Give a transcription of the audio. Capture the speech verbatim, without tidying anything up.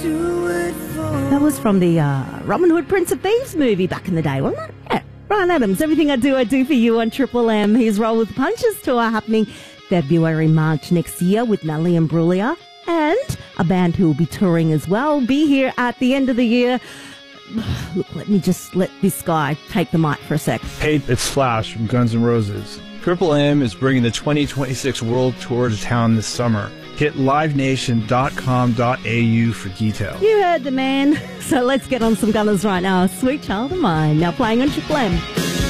That was from the uh, Robin Hood Prince of Thieves movie back in the day, wasn't it? Yeah. Ryan Adams, Everything I Do, I Do For You on Triple M. His Roll with the Punches tour happening February, March next year with Natalie Imbruglia and a band who will be touring as well. Be here at the end of the year. Look, let me just let this guy take the mic for a sec. Hey, it's Slash from Guns N' Roses. Triple M is bringing the twenty twenty-six World Tour to town this summer. Hit live nation dot com dot a u for details. You heard the man. So let's get on some Gunners right now. Sweet Child of Mine, now playing on Triple M.